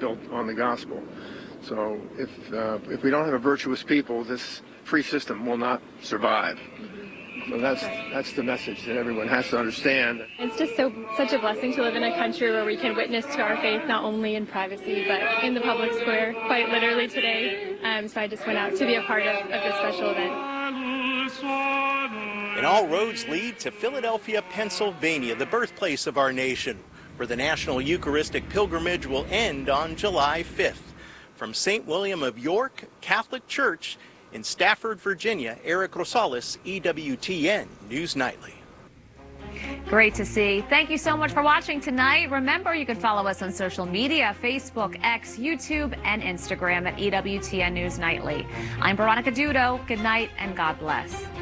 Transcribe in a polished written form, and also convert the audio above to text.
built on the gospel. So if we don't have a virtuous people, this free system will not survive. So that's the message that everyone has to understand. It's just such a blessing to live in a country where we can witness to our faith not only in privacy but in the public square, quite literally today. So I just went out to be a part of this special event. And all roads lead to Philadelphia, Pennsylvania, the birthplace of our nation, where the National Eucharistic Pilgrimage will end on July 5th. From St. William of York Catholic Church in Stafford, Virginia, Eric Rosales, EWTN News Nightly. Great to see. Thank you so much for watching tonight. Remember, you can follow us on social media, Facebook, X, YouTube, and Instagram at EWTN News Nightly. I'm Veronica Dudo. Good night and God bless.